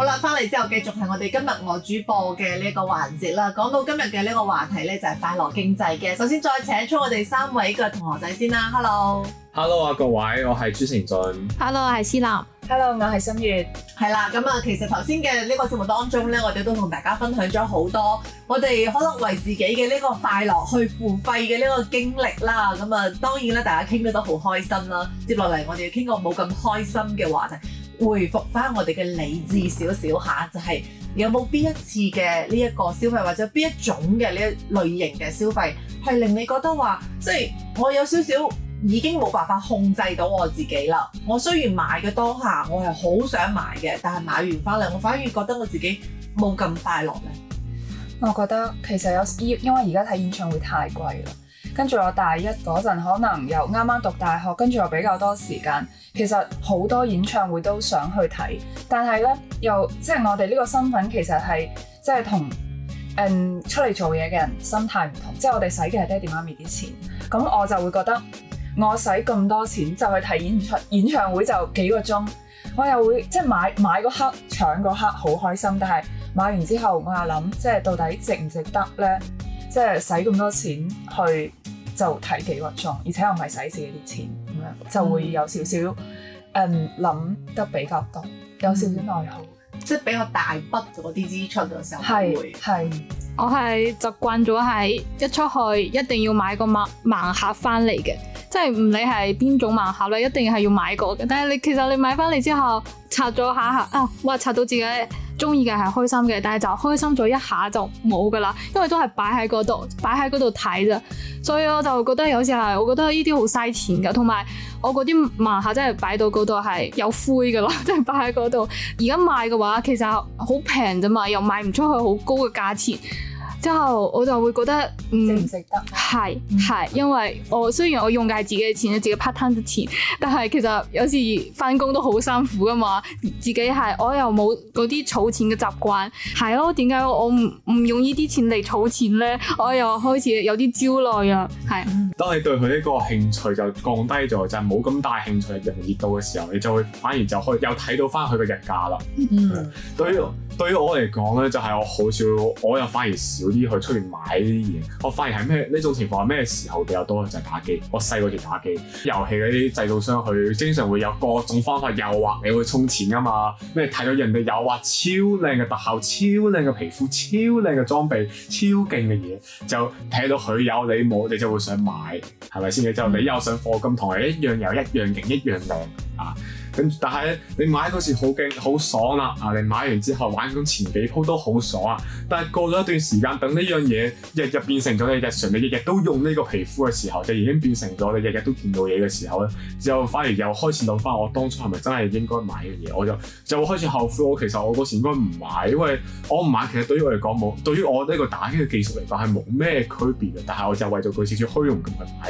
好啦，翻嚟之後繼續係我哋今日我主播嘅呢個環節啦。講到今日嘅呢個話題咧，就係快樂經濟嘅。首先再請出我哋3位嘅同學仔先啦。Hello 啊各位，我係朱成俊。 Hello， 我係思南。 Hello， 我係心月。 係啦，咁啊，其實頭先嘅呢個節目當中咧，我哋都同大家分享咗好多我哋可能為自己嘅呢個快樂去付費嘅呢個經歷啦。咁啊，當然咧，大家傾得都好開心啦。接落嚟，我哋要傾個冇咁開心嘅話題。回復翻我哋嘅理智少少下，就係有冇邊一次嘅呢一個消費，或者邊一種嘅呢一類型嘅消費，係令你覺得話，即係我有少少已經冇辦法控制到我自己啦。我雖然買嘅當下，我係好想買嘅，但係買完翻嚟，我反而覺得我自己冇咁快樂咧。 我覺得其實因為而家睇演唱會太貴啦。跟住我大一嗰陣，可能又啱啱讀大學，跟住又比較多時間。其實好多演唱會都想去睇，但係咧又即係我哋呢個身份其實係即係同出嚟做嘢嘅人心態唔同，即係我哋使嘅係爹哋媽咪啲錢，咁我就會覺得我使咁多錢就去睇演唱會就幾個鐘，我又會即係買嗰刻搶嗰刻好開心，但係買完之後我又諗即係到底值唔值得咧？即係使咁多錢去就睇幾個鐘，而且又唔係使自己啲錢咁樣，就會有少少諗得比較多，有少少內耗， 即係比較大筆嗰啲支出嘅時候會係。 我係習慣咗係一出去一定要買個盲盒翻嚟嘅，即係唔理係邊種盲盒咧，一定係要買過嘅。但係其實你買翻嚟之後拆咗下啊，哇拆到自己中意嘅係開心嘅，但係就開心咗一下就冇噶啦，因為都係擺喺嗰度睇咋，所以我就覺得有時係我覺得呢啲好嘥錢噶，同埋我嗰啲盲盒真係擺到嗰度係有灰噶咯，即係擺喺嗰度。而家賣嘅話其實好平啫嘛，又賣唔出去好高嘅價錢。之後我就會覺得值唔值得？ 係，因為我雖然我用嘅係自己嘅錢，自己 part time 嘅錢，但係其實有時翻工都好辛苦噶嘛。自己係我又冇嗰啲儲錢嘅習慣，係咯？點解我唔用呢啲錢嚟儲錢咧？我又開始有啲焦慮啊。係。 當你對佢呢個興趣就降低咗，就係冇咁大興趣嘅熱度嘅時候，你就會反而就可以又睇到翻佢嘅日價啦。對於我嚟講咧，就係我好少，我又反而少啲去出面買呢啲嘢。我反而係咩呢種情況係咩時候比較多？就係打機。我細個時打機，遊戲嗰啲製造商佢經常會有各種方法誘惑你去充錢啊嘛。咩睇到人哋誘惑超靚嘅特效、超靚嘅皮膚、超靚嘅裝備、超勁嘅嘢，就睇到佢有你冇，你就會想買，係咪先？就你又想課金，同佢一樣有一樣勁、一樣靚啊！但係你買嗰時好勁好爽啦！你買完之後玩咁前幾鋪都好爽啊！但係過咗一段時間，等呢樣嘢日日變成咗你日常，你日日都用呢個皮膚嘅時候，就已經變成咗你日日都見到嘢嘅時候咧，之後反而又開始諗翻我當初係咪真係應該買嘅嘢，我就會開始後悔。其實我嗰時應該唔買，因為我唔買其實對於我嚟講冇，對於我呢個打機嘅技術嚟講係冇咩區別嘅。但係我就為咗佢少少虛榮咁去買。